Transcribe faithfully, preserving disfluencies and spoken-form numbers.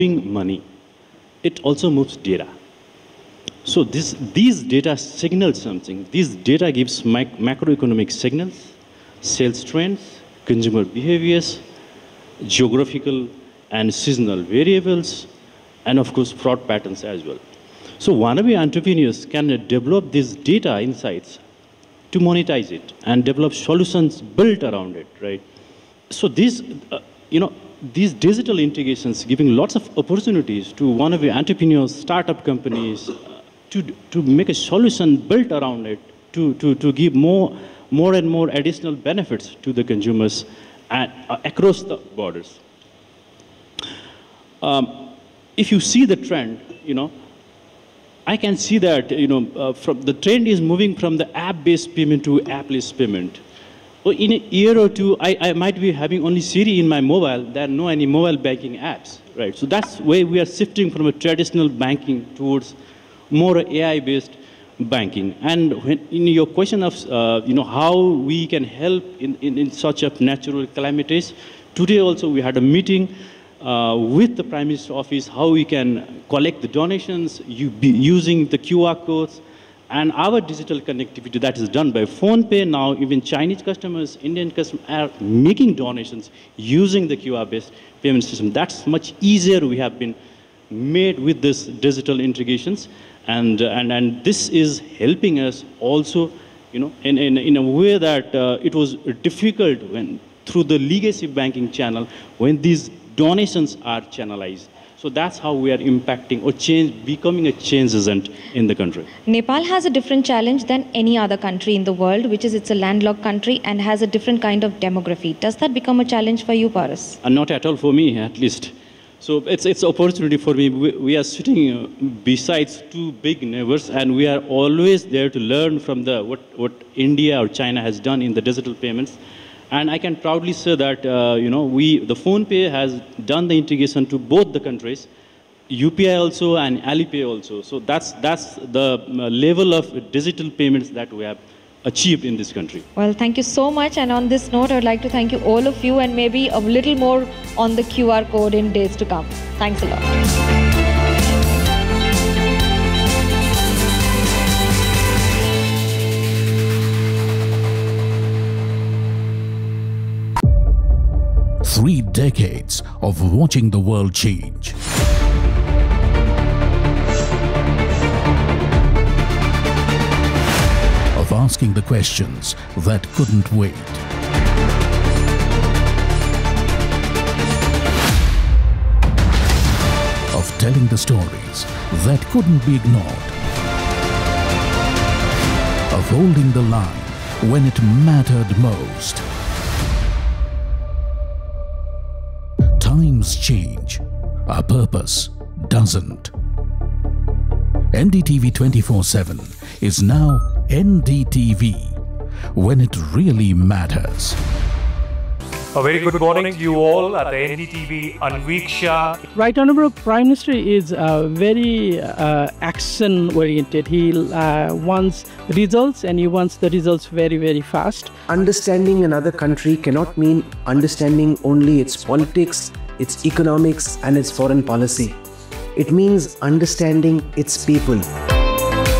moving money, it also moves data. So this, these data signal something. These data gives mac macroeconomic signals, sales trends, consumer behaviors, geographical and seasonal variables, and of course fraud patterns as well. So wannabe entrepreneurs can develop these data insights to monetize it and develop solutions built around it, right? So these, uh, you know, these digital integrations giving lots of opportunities to wannabe entrepreneurs, startup companies, uh, to, to make a solution built around it, to, to, to give more, more and more additional benefits to the consumers at, uh, across the borders. Um, if you see the trend, you know, I can see that, you know, uh, from the trend is moving from the app-based payment to app-less payment. Well, in a year or two, I, I might be having only Siri in my mobile. There are no any mobile banking apps, right? So that's where we are shifting from a traditional banking towards more A I-based banking. And when, in your question of, uh, you know, how we can help in, in, in such a natural calamities, today also we had a meeting Uh, with the Prime Minister's office, how we can collect the donations you be using the Q R codes and our digital connectivity that is done by PhonePe. Now even Chinese customers, Indian customers are making donations using the Q R-based payment system. That's much easier we have been made with this digital integrations. And, uh, and, and this is helping us also, you know, in, in, in a way that uh, it was difficult when through the legacy banking channel when these donations are channelized. So that's how we are impacting or change, becoming a change agent in the country. Nepal has a different challenge than any other country in the world, which is it's a landlocked country and has a different kind of demography. Does that become a challenge for you, Paras? Uh, not at all for me, at least. So it's it's opportunity for me. We, we are sitting uh, besides two big neighbors, and we are always there to learn from the what what India or China has done in the digital payments. And I can proudly say that, uh, you know, we, the PhonePe has done the integration to both the countries, U P I also and Alipay also. So that's, that's the level of digital payments that we have achieved in this country. Well, thank you so much. And on this note, I would like to thank you all of you and maybe a little more on the Q R code in days to come. Thanks a lot. Three decades of watching the world change. Of asking the questions that couldn't wait. Of telling the stories that couldn't be ignored. Of holding the line when it mattered most. Times change, our purpose doesn't. N D T V twenty-four seven is now N D T V, when it really matters. A very good morning to you all at the N D T V Anveeksha. Right Honorable Prime Minister is uh, very uh, action-oriented. He uh, wants results and he wants the results very, very fast. Understanding another country cannot mean understanding only its politics, its economics and its foreign policy. It means understanding its people.